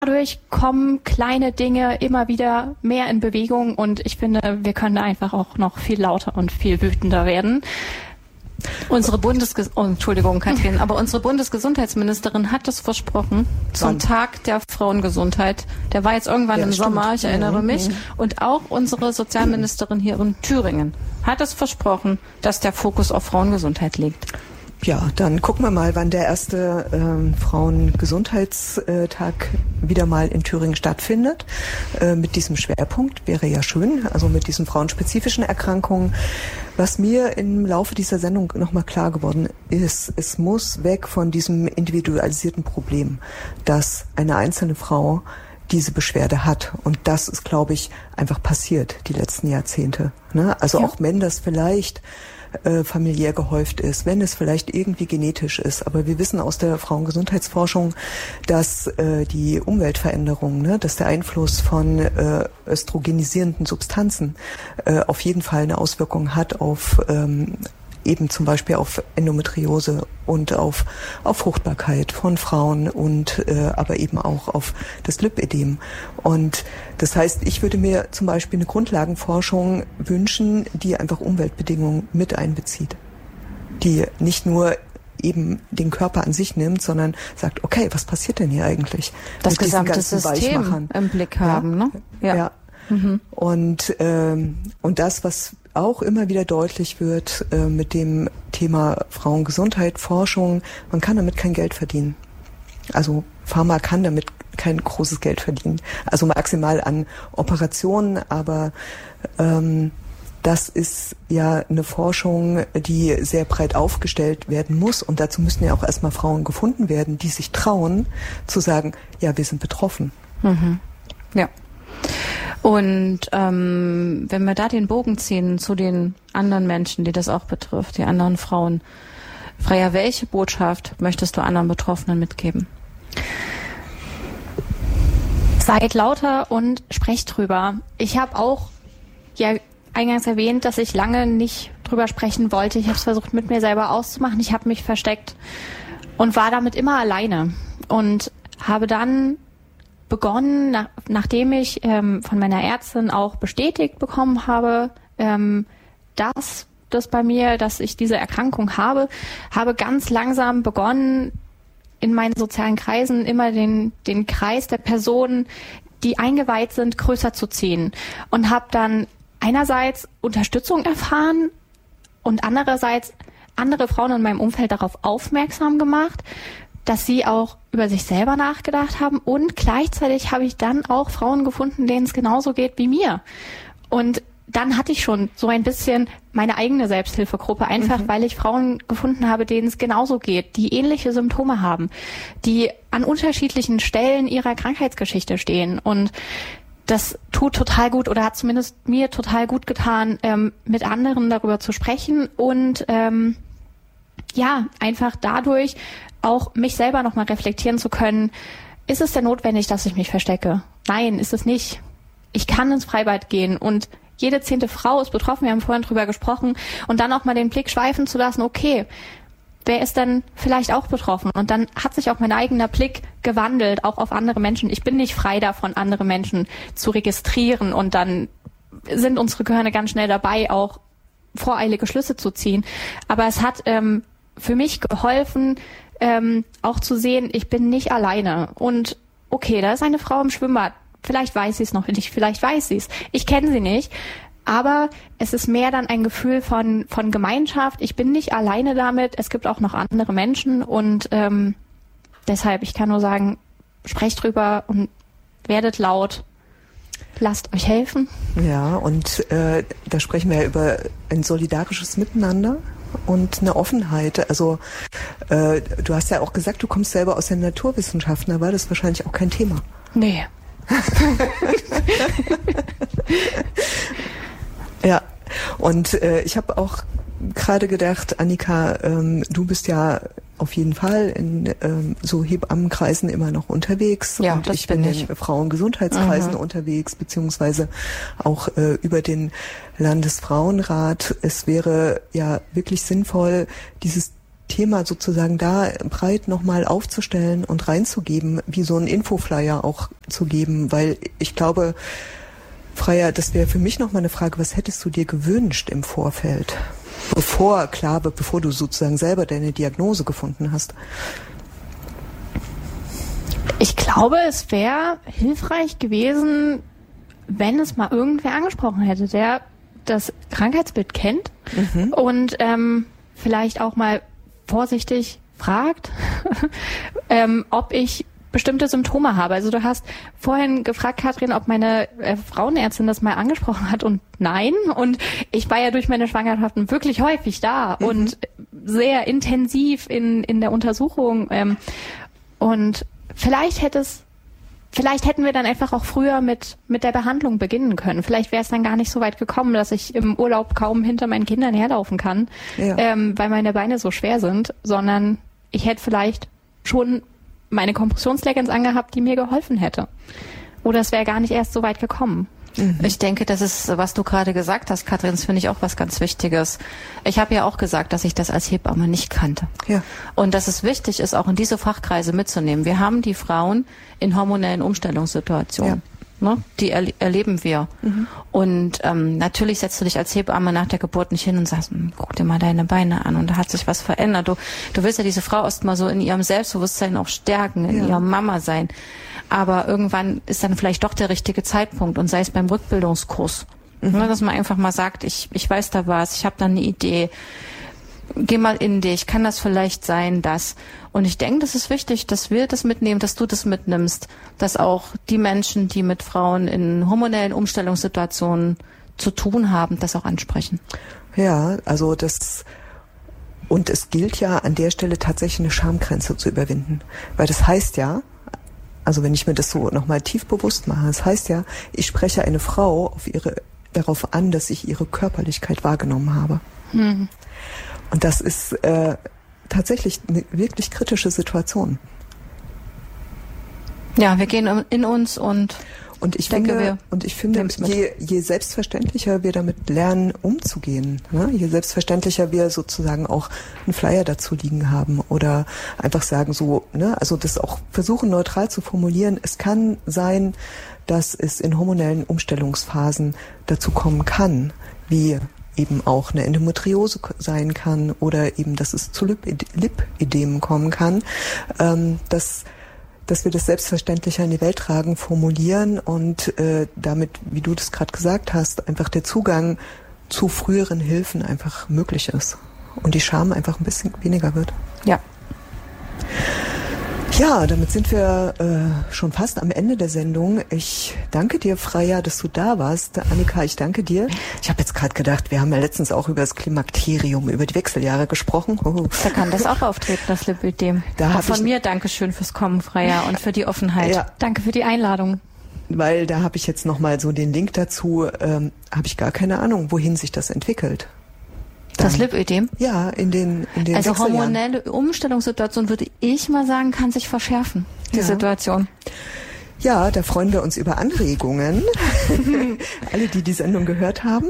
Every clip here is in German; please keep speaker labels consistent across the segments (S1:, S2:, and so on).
S1: dadurch kommen kleine Dinge immer wieder mehr in Bewegung und ich finde, wir können da einfach auch noch viel lauter und viel wütender werden. Unsere Bundesgesundheitsministerin hat es versprochen zum Tag der Frauengesundheit. Der war jetzt irgendwann im Sommer, ich erinnere mich. Und auch unsere Sozialministerin hier in Thüringen hat es versprochen, dass der Fokus auf Frauengesundheit liegt.
S2: Ja, dann gucken wir mal, wann der erste Frauengesundheitstag wieder mal in Thüringen stattfindet. Mit diesem Schwerpunkt wäre ja schön, also mit diesen frauenspezifischen Erkrankungen. Was mir im Laufe dieser Sendung nochmal klar geworden ist, es muss weg von diesem individualisierten Problem, dass eine einzelne Frau diese Beschwerde hat. Und das ist, glaube ich, einfach passiert die letzten Jahrzehnte. Ne? Also auch wenn das vielleicht familiär gehäuft ist, wenn es vielleicht irgendwie genetisch ist. Aber wir wissen aus der Frauengesundheitsforschung, dass die Umweltveränderungen, ne, dass der Einfluss von östrogenisierenden Substanzen auf jeden Fall eine Auswirkung hat auf eben zum Beispiel auf Endometriose und auf Fruchtbarkeit von Frauen und aber eben auch auf das Lipödem. Und das heißt, ich würde mir zum Beispiel eine Grundlagenforschung wünschen, die einfach Umweltbedingungen mit einbezieht. Die nicht nur eben den Körper an sich nimmt, sondern sagt, okay, was passiert denn hier eigentlich?
S1: Das gesamte System im Blick haben, ne?
S2: Ja. Mhm. Und das, was auch immer wieder deutlich wird mit dem Thema Frauengesundheit, Forschung, man kann damit kein Geld verdienen. Also Pharma kann damit kein großes Geld verdienen. Also maximal an Operationen, aber das ist ja eine Forschung, die sehr breit aufgestellt werden muss und dazu müssen ja auch erstmal Frauen gefunden werden, die sich trauen zu sagen, ja, wir sind betroffen.
S1: Mhm. Ja. Und wenn wir da den Bogen ziehen zu den anderen Menschen, die das auch betrifft, die anderen Frauen, Freya, welche Botschaft möchtest du anderen Betroffenen mitgeben? Seid lauter und sprecht drüber. Ich habe auch ja eingangs erwähnt, dass ich lange nicht drüber sprechen wollte. Ich habe es versucht, mit mir selber auszumachen. Ich habe mich versteckt und war damit immer alleine und habe dann begonnen, nachdem ich von meiner Ärztin auch bestätigt bekommen habe, dass ich diese Erkrankung habe ganz langsam begonnen, in meinen sozialen Kreisen immer den Kreis der Personen, die eingeweiht sind, größer zu ziehen. Und habe dann einerseits Unterstützung erfahren und andererseits andere Frauen in meinem Umfeld darauf aufmerksam gemacht, dass sie auch über sich selber nachgedacht haben und gleichzeitig habe ich dann auch Frauen gefunden, denen es genauso geht wie mir. Und dann hatte ich schon so ein bisschen meine eigene Selbsthilfegruppe, einfach weil ich Frauen gefunden habe, denen es genauso geht, die ähnliche Symptome haben, die an unterschiedlichen Stellen ihrer Krankheitsgeschichte stehen. Und das tut total gut oder hat zumindest mir total gut getan, mit anderen darüber zu sprechen und einfach dadurch auch mich selber nochmal reflektieren zu können. Ist es denn notwendig, dass ich mich verstecke? Nein, ist es nicht. Ich kann ins Freibad gehen und jede 10. Frau ist betroffen. Wir haben vorhin drüber gesprochen und dann auch mal den Blick schweifen zu lassen. Okay, wer ist denn vielleicht auch betroffen? Und dann hat sich auch mein eigener Blick gewandelt, auch auf andere Menschen. Ich bin nicht frei davon, andere Menschen zu registrieren und dann sind unsere Gehirne ganz schnell dabei, auch voreilige Schlüsse zu ziehen. Aber es hat für mich geholfen, auch zu sehen, ich bin nicht alleine. Und okay, da ist eine Frau im Schwimmbad. Vielleicht weiß sie es noch nicht, vielleicht weiß sie es. Ich kenne sie nicht. Aber es ist mehr dann ein Gefühl von Gemeinschaft. Ich bin nicht alleine damit. Es gibt auch noch andere Menschen. Und deshalb, ich kann nur sagen, sprecht drüber und werdet laut. Lasst euch helfen.
S2: Ja, und da sprechen wir ja über ein solidarisches Miteinander und eine Offenheit. Also du hast ja auch gesagt, du kommst selber aus den Naturwissenschaften, da war das wahrscheinlich auch kein Thema.
S1: Nee.
S2: Ja, und ich habe auch gerade gedacht, Annika, du bist ja auf jeden Fall in so Hebammenkreisen immer noch unterwegs.
S1: Ja,
S2: und ich bin in Frauengesundheitskreisen unterwegs, beziehungsweise auch über den Thema sozusagen da breit nochmal aufzustellen und reinzugeben, wie so ein Infoflyer auch zu geben, weil ich glaube, Freya, das wäre für mich nochmal eine Frage, was hättest du dir gewünscht im Vorfeld, bevor du sozusagen selber deine Diagnose gefunden hast?
S1: Ich glaube, es wäre hilfreich gewesen, wenn es mal irgendwer angesprochen hätte, der das Krankheitsbild kennt und vielleicht auch mal vorsichtig fragt, ob ich bestimmte Symptome habe. Also du hast vorhin gefragt, Katrin, ob meine Frauenärztin das mal angesprochen hat, und nein. Und ich war ja durch meine Schwangerschaften wirklich häufig da und sehr intensiv in der Untersuchung. Und vielleicht hätten wir dann einfach auch früher mit der Behandlung beginnen können. Vielleicht wäre es dann gar nicht so weit gekommen, dass ich im Urlaub kaum hinter meinen Kindern herlaufen kann, weil meine Beine so schwer sind, sondern ich hätte vielleicht schon meine Kompressionsleggings angehabt, die mir geholfen hätte. Oder es wäre gar nicht erst so weit gekommen.
S3: Ich denke, das ist, was du gerade gesagt hast, Katrin, das finde ich auch was ganz Wichtiges. Ich habe ja auch gesagt, dass ich das als Hebamme nicht kannte. Ja. Und dass es wichtig ist, auch in diese Fachkreise mitzunehmen. Wir haben die Frauen in hormonellen Umstellungssituationen. Ja. Ne? Die erleben wir. Und natürlich setzt du dich als Hebamme nach der Geburt nicht hin und sagst, guck dir mal deine Beine an und da hat sich was verändert. Du willst ja diese Frau erst mal so in ihrem Selbstbewusstsein auch stärken, in ihrem Mama sein. Aber irgendwann ist dann vielleicht doch der richtige Zeitpunkt, und sei es beim Rückbildungskurs, dass man einfach mal sagt, ich weiß da was, ich habe da eine Idee, geh mal in dich, kann das vielleicht sein, das. Und ich denke, das ist wichtig, dass wir das mitnehmen, dass du das mitnimmst, dass auch die Menschen, die mit Frauen in hormonellen Umstellungssituationen zu tun haben, das auch ansprechen.
S2: Ja, also und es gilt ja an der Stelle tatsächlich eine Schamgrenze zu überwinden, weil das heißt ja, also wenn ich mir das so nochmal tief bewusst mache, das heißt ja, ich spreche eine Frau darauf an, dass ich ihre Körperlichkeit wahrgenommen habe. Und das ist tatsächlich eine wirklich kritische Situation.
S3: Ja, wir gehen in uns und
S2: ich finde, je selbstverständlicher wir damit lernen, umzugehen, ne? Je selbstverständlicher wir sozusagen auch einen Flyer dazu liegen haben oder einfach sagen so, ne? Also das auch versuchen neutral zu formulieren. Es kann sein, dass es in hormonellen Umstellungsphasen dazu kommen kann, wie eben auch eine Endometriose sein kann oder eben, dass es zu Lipödemen kommen kann, dass wir das selbstverständlicher in die Welt tragen, formulieren und damit, wie du das gerade gesagt hast, einfach der Zugang zu früheren Hilfen einfach möglich ist und die Scham einfach ein bisschen weniger wird.
S3: Ja.
S2: Ja, damit sind wir schon fast am Ende der Sendung. Ich danke dir, Freya, dass du da warst. Annika, ich danke dir. Ich habe jetzt gerade gedacht, wir haben ja letztens auch über das Klimakterium, über die Wechseljahre gesprochen.
S3: Da kann das auch auftreten, das Lipödem. Von mir Dankeschön fürs Kommen, Freya, und für die Offenheit. Ja.
S1: Danke für die Einladung.
S2: Weil da habe ich jetzt nochmal so den Link dazu, habe ich gar keine Ahnung, wohin sich das entwickelt.
S3: Das Lipödem?
S2: Ja, in den
S3: Also hormonelle Umstellungssituation, würde ich mal sagen, kann sich verschärfen, die Situation.
S2: Ja, da freuen wir uns über Anregungen. Alle, die die Sendung gehört haben.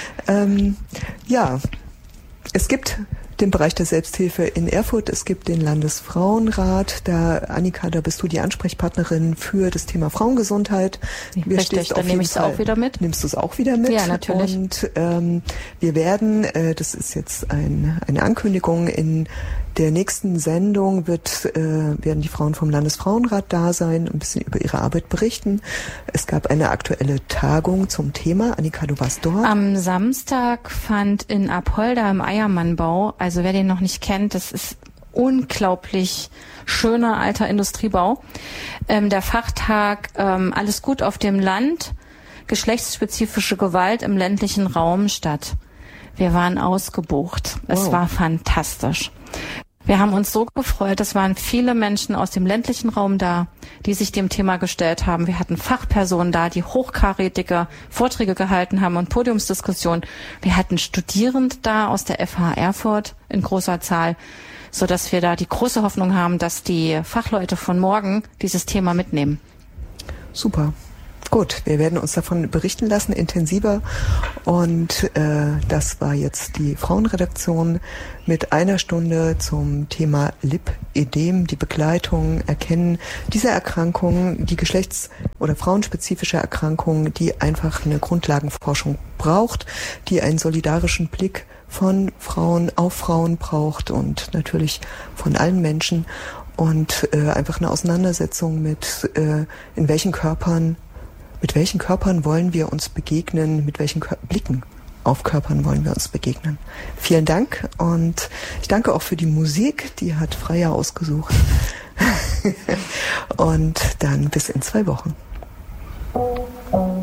S2: Es gibt den Bereich der Selbsthilfe in Erfurt, es gibt den Landesfrauenrat. Annika, da bist du die Ansprechpartnerin für das Thema Frauengesundheit.
S3: Richtig, dann nehme ich es auch wieder mit.
S2: Nimmst du es auch wieder mit?
S3: Ja, natürlich.
S2: Und wir werden, das ist jetzt eine Ankündigung, in der nächsten Sendung werden die Frauen vom Landesfrauenrat da sein, ein bisschen über ihre Arbeit berichten. Es gab eine aktuelle Tagung zum Thema. Annika, du warst dort.
S3: Am Samstag fand in Apolda im Eiermannbau, also wer den noch nicht kennt, das ist unglaublich schöner alter Industriebau, der Fachtag Alles gut auf dem Land, geschlechtsspezifische Gewalt im ländlichen Raum statt. Wir waren ausgebucht. Wow. Es war fantastisch. Wir haben uns so gefreut, es waren viele Menschen aus dem ländlichen Raum da, die sich dem Thema gestellt haben. Wir hatten Fachpersonen da, die hochkarätige Vorträge gehalten haben und Podiumsdiskussionen. Wir hatten Studierende da aus der FH Erfurt in großer Zahl, so dass wir da die große Hoffnung haben, dass die Fachleute von morgen dieses Thema mitnehmen.
S2: Super. Gut, wir werden uns davon berichten lassen, intensiver. Und das war jetzt die Frauenredaktion mit einer Stunde zum Thema Lipödem, die Begleitung, Erkennen dieser Erkrankung, die geschlechts- oder frauenspezifische Erkrankung, die einfach eine Grundlagenforschung braucht, die einen solidarischen Blick von Frauen auf Frauen braucht und natürlich von allen Menschen. Und einfach eine Auseinandersetzung mit mit welchen Körpern wollen wir uns begegnen, mit welchen Blicken auf Körpern wollen wir uns begegnen. Vielen Dank und ich danke auch für die Musik, die hat Freya ausgesucht. Und dann bis in 2 Wochen.